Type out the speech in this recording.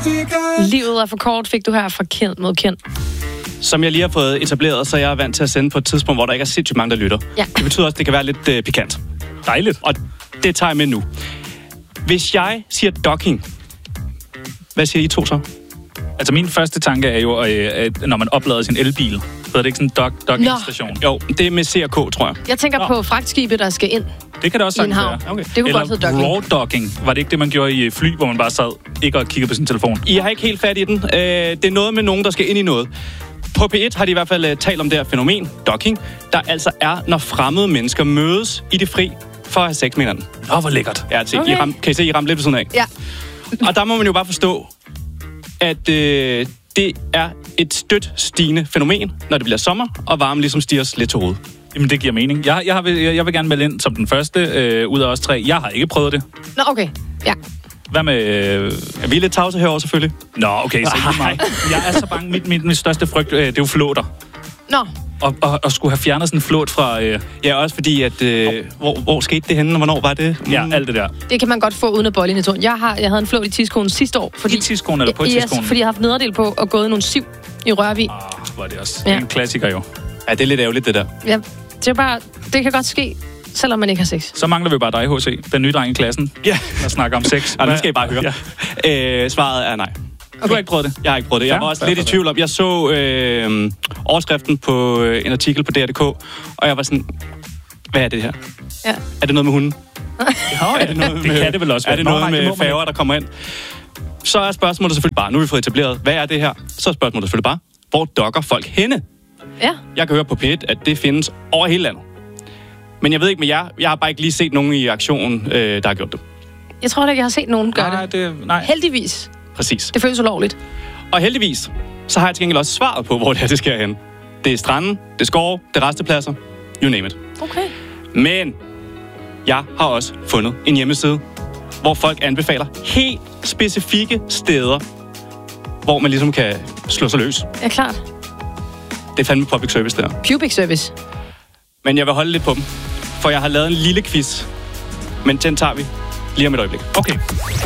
Livet er for kort, fik du her fra Kendt mod Kendt. Som jeg lige har fået etableret, så jeg er vant til at sende på et tidspunkt, hvor der ikke er sindssygt mange, der lytter. Ja. Det betyder også, at det kan være lidt pikant. Dejligt. Og det tager jeg med nu. Hvis jeg siger docking, hvad siger I to så? Altså min første tanke er jo, at når man oplader sin elbil, så er det ikke sådan en docking-station. Jo, det er med C&K, tror jeg. Jeg tænker på fragtskibe, der skal ind. Det kan det også i en sagtens havn. være. Okay. Det kunne godt hedde docking. Raw docking. Var det ikke det, man gjorde i fly, hvor man bare sad ikke og kiggede på sin telefon? I har ikke helt fat i den. Det er noget med nogen, der skal ind i noget. På P1 har de i hvert fald talt om det her fænomen, docking, der altså er, når fremmede mennesker mødes i det fri for at have sex med hinanden. Hvor lækkert. Ja, okay. Kan I se, I ramte lidt ved siden af? Ja. Og der må man jo bare forstå, at det er et stødt stigende fænomen, når det bliver sommer, og varmen ligesom stiger lidt til hovedet. Jamen, det giver mening. Jeg vil gerne melde ind som den første ud af os tre. Jeg har ikke prøvet det. Nå, okay. Ja. Hvad med... Er vi lidt tavse herovre, selvfølgelig? Nå, okay, så ikke mig. Jeg er så bange. Min største frygt, det er jo flåter. Nå. Og skulle have fjernet sådan en flåt fra... Ja, også fordi, at... Hvor skete det henne, og hvornår var det? Ja, alt det der. Det kan man godt få uden at bolle ind i tåen. Jeg havde en flåt i tidskoen sidste år. I tidskoen eller på tidskoen? Yes, fordi jeg har haft nederdel på og gået nogle siv i Rørvig. Var det også en klassiker jo. Ja, det er lidt ærgerligt, det der. Ja, det kan godt ske, selvom man ikke har sex. Så mangler vi bare dig, H.C., den nye dreng i klassen, der snakker om sex. Ja, nu skal I bare høre. Ja. Svaret er nej. Okay. Du har ikke prøvet det? Jeg har ikke prøvet det. Jeg var også lidt i tvivl om. Jeg så overskriften på en artikel på DR.dk, og jeg var sådan, hvad er det her? Ja. Er det noget med hunden? Er det noget med, kan det vel også være. Er det noget med færger, der kommer ind? Så er spørgsmålet selvfølgelig bare, nu har vi fået etableret, hvad er det her? Så er spørgsmålet selvfølgelig bare, hvor dokker folk henne? Ja. Jeg kan høre på P1, at det findes over hele landet. Men jeg ved ikke med jer, jeg har bare ikke lige set nogen i aktionen, der har gjort det. Jeg tror da ikke, jeg har set nogen gøre det. Nej. Heldigvis. Præcis. Det føles ulovligt. Og heldigvis, så har jeg til gengæld også svaret på, hvor det sker hen. Det er stranden, det er skove, det er rastepladser, you name it. Okay. Men jeg har også fundet en hjemmeside, hvor folk anbefaler helt specifikke steder, hvor man ligesom kan slå sig løs. Ja, klart. Det er fandme public service der. Pubic service. Men jeg vil holde lidt på dem, for jeg har lavet en lille quiz. Men den tager vi lige om et øjeblik. Okay.